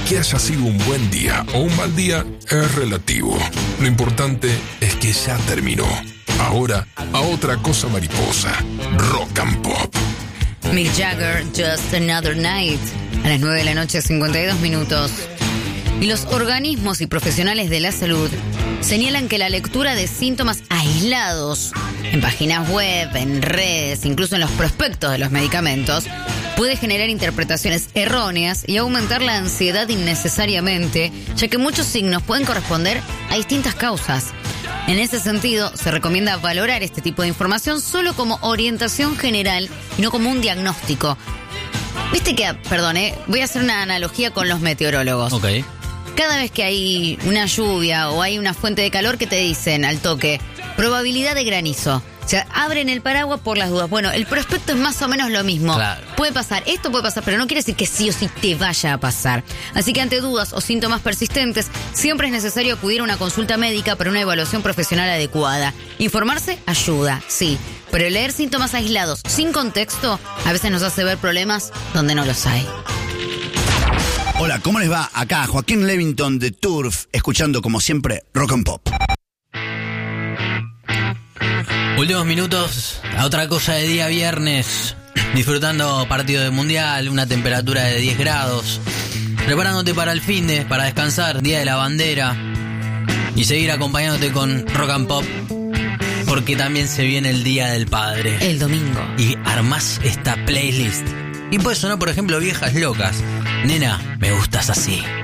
Que haya sido un buen día o un mal día es relativo. Lo importante es que ya terminó. Ahora, a otra cosa mariposa. Rock and Pop. Mick Jagger, Just Another Night. A las 9 de la noche, 52 minutos. Y los organismos y profesionales de la salud señalan que la lectura de síntomas aislados en páginas web, en redes, incluso en los prospectos de los medicamentos, puede generar interpretaciones erróneas y aumentar la ansiedad innecesariamente, ya que muchos signos pueden corresponder a distintas causas. En ese sentido, se recomienda valorar este tipo de información solo como orientación general y no como un diagnóstico. Viste que, voy a hacer una analogía con los meteorólogos. Ok. Cada vez que hay una lluvia o hay una fuente de calor que te dicen al toque, probabilidad de granizo. O sea, abren el paraguas por las dudas. Bueno, el prospecto es más o menos lo mismo. Claro. Puede pasar, esto puede pasar, pero no quiere decir que sí o sí te vaya a pasar. Así que ante dudas o síntomas persistentes, siempre es necesario acudir a una consulta médica para una evaluación profesional adecuada. Informarse ayuda, sí, pero leer síntomas aislados sin contexto a veces nos hace ver problemas donde no los hay. Hola, ¿cómo les va? Acá Joaquín Levington de Turf, escuchando como siempre Rock and Pop. Últimos minutos, a otra cosa de día viernes, disfrutando partido de mundial, una temperatura de 10 grados, preparándote para el finde, para descansar, día de la bandera, y seguir acompañándote con Rock and Pop, porque también se viene el Día del Padre. El domingo. Y armás esta playlist. Y puede sonar, por ejemplo, Viejas Locas. Nena, me gustas así.